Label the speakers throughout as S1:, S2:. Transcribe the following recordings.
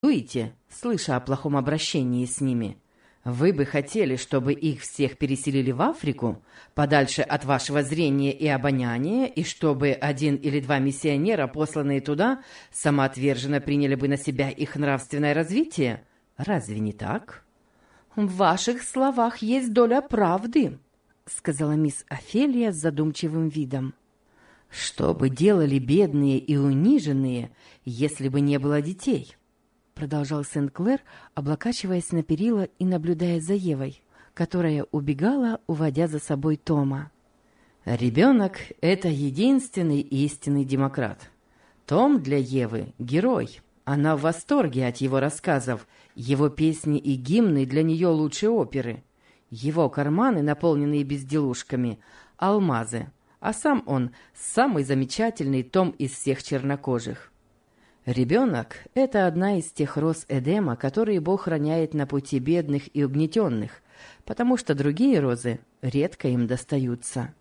S1: слыша о плохом обращении с ними. Вы бы хотели, чтобы их всех переселили в Африку, подальше от вашего зрения и обоняния, и чтобы 1 или 2 миссионера, посланные туда, самоотверженно приняли бы на себя их нравственное развитие? Разве не так?
S2: «В ваших словах есть доля правды», — сказала мисс Офелия с задумчивым видом.
S1: «Что бы делали бедные и униженные, если бы не было детей?» — продолжал Сент-Клэр, облокачиваясь на перила и наблюдая за Евой, которая убегала, уводя за собой Тома. «Ребенок — это единственный истинный демократ. Том для Евы — герой. Она в восторге от его рассказов, его песни и гимны для нее лучше оперы. Его карманы, наполненные безделушками, — алмазы, а сам он — самый замечательный Том из всех чернокожих. Ребенок — это одна из тех роз Эдема, которые Бог роняет на пути бедных и угнетенных, потому что другие розы редко им достаются».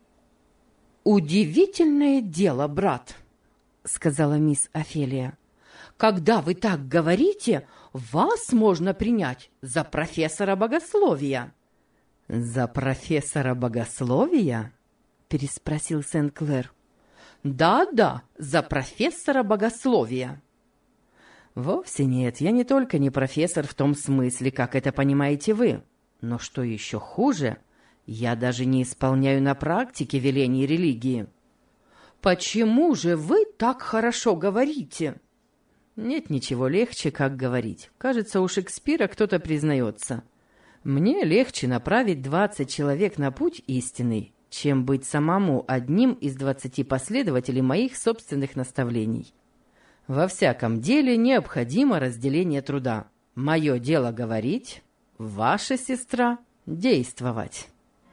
S2: «Удивительное дело, брат», — сказала мисс Офелия. «Когда вы так говорите, вас можно принять за профессора богословия».
S1: «За профессора богословия?» — переспросил Сент-Клэр.
S2: «Да, за профессора богословия».
S1: «Вовсе нет, я не только не профессор в том смысле, как это понимаете вы, но что еще хуже, я даже не исполняю на практике велений религии».
S2: «Почему же вы так хорошо говорите?»
S1: «Нет ничего легче, как говорить. Кажется, у Шекспира кто-то признается. Мне легче направить 20 человек на путь истинный, чем быть самому одним из 20 последователей моих собственных наставлений. Во всяком деле необходимо разделение труда. Мое дело говорить, ваша сестра действовать».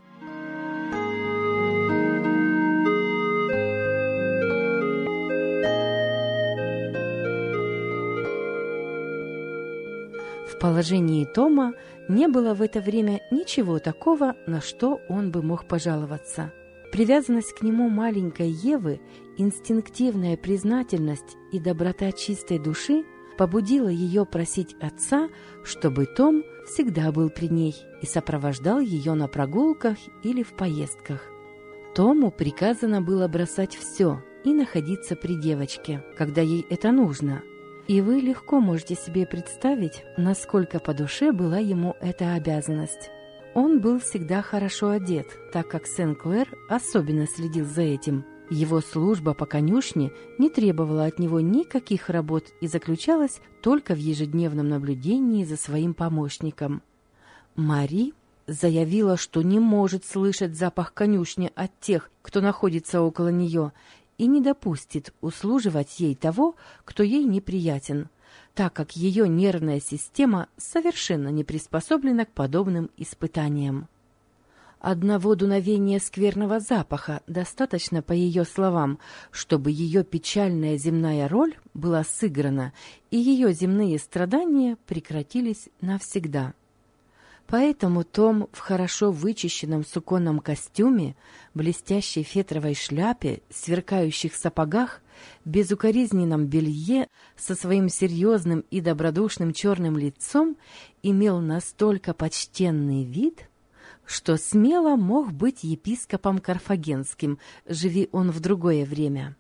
S2: В положении Тома не было в это время ничего такого, на что он бы мог пожаловаться. Привязанность к нему маленькой Евы, инстинктивная признательность и доброта чистой души побудила ее просить отца, чтобы Том всегда был при ней и сопровождал ее на прогулках или в поездках. Тому приказано было бросать все и находиться при девочке, когда ей это нужно. И вы легко можете себе представить, насколько по душе была ему эта обязанность. Он был всегда хорошо одет, так как Сен-Клэр особенно следил за этим. Его служба по конюшне не требовала от него никаких работ и заключалась только в ежедневном наблюдении за своим помощником. Мари заявила, что не может слышать запах конюшни от тех, кто находится около нее, и не допустит услуживать ей того, кто ей неприятен, так как ее нервная система совершенно не приспособлена к подобным испытаниям. Одного дуновения скверного запаха достаточно, по ее словам, чтобы ее печальная земная роль была сыграна, и ее земные страдания прекратились навсегда. Поэтому Том в хорошо вычищенном суконном костюме, блестящей фетровой шляпе, сверкающих сапогах, безукоризненном белье, со своим серьезным и добродушным черным лицом имел настолько почтенный вид, что смело мог быть епископом карфагенским, живи он в другое время.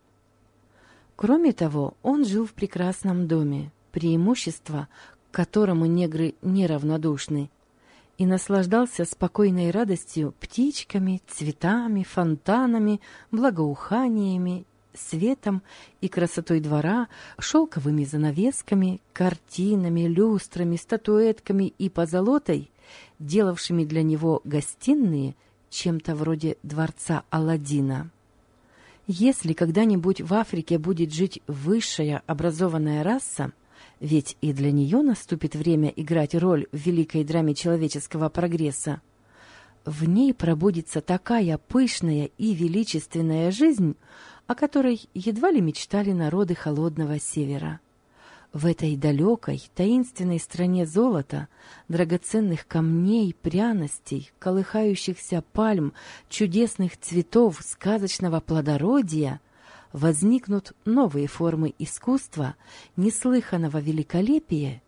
S2: Кроме того, он жил в прекрасном доме, преимущество, к которому негры неравнодушны, и наслаждался спокойной радостью птичками, цветами, фонтанами, благоуханиями, светом и красотой двора, шелковыми занавесками, картинами, люстрами, статуэтками и позолотой, делавшими для него гостиные чем-то вроде дворца Аладдина. Если когда-нибудь в Африке будет жить высшая образованная раса, ведь и для нее наступит время играть роль в великой драме человеческого прогресса, в ней пробудится такая пышная и величественная жизнь, о которой едва ли мечтали народы холодного севера. В этой далекой, таинственной стране золота, драгоценных камней, пряностей, колыхающихся пальм, чудесных цветов, сказочного плодородия возникнут новые формы искусства, неслыханного великолепия